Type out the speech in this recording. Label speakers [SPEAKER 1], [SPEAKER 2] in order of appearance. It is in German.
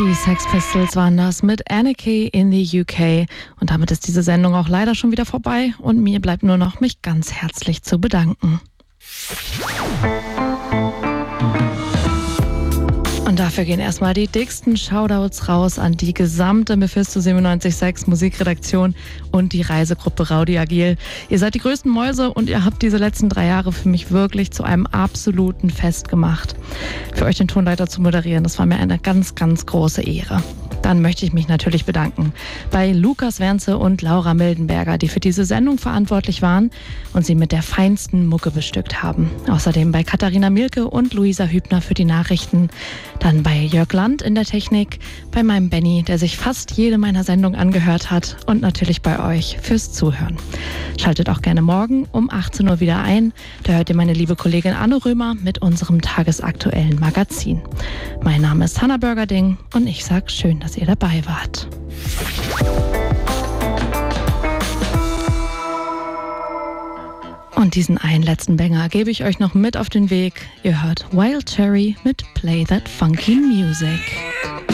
[SPEAKER 1] Die Sex Pistols waren das mit Anarchy in the UK. Und damit ist diese Sendung auch leider schon wieder vorbei. Und mir bleibt nur noch, mich ganz herzlich zu bedanken. Und dafür gehen erstmal die dicksten Shoutouts raus an die gesamte Mephisto 97.6 Musikredaktion und die Reisegruppe Rowdy Agil. Ihr seid die größten Mäuse und ihr habt diese letzten 3 Jahre für mich wirklich zu einem absoluten Fest gemacht. Für euch den Tonleiter zu moderieren, das war mir eine ganz, ganz große Ehre. Dann möchte ich mich natürlich bedanken bei Lukas Wernze und Laura Mildenberger, die für diese Sendung verantwortlich waren und sie mit der feinsten Mucke bestückt haben. Außerdem bei Katharina Mielke und Luisa Hübner für die Nachrichten. Dann bei Jörg Land in der Technik, bei meinem Benny, der sich fast jede meiner Sendungen angehört hat und natürlich bei euch fürs Zuhören. Schaltet auch gerne morgen um 18 Uhr wieder ein. Da hört ihr meine liebe Kollegin Anne Römer mit unserem tagesaktuellen Magazin. Mein Name ist Hannah Burgerding und ich sag schön, dass ihr dabei wart. Und diesen einen letzten Banger gebe ich euch noch mit auf den Weg. Ihr hört Wild Cherry mit Play That Funky Music.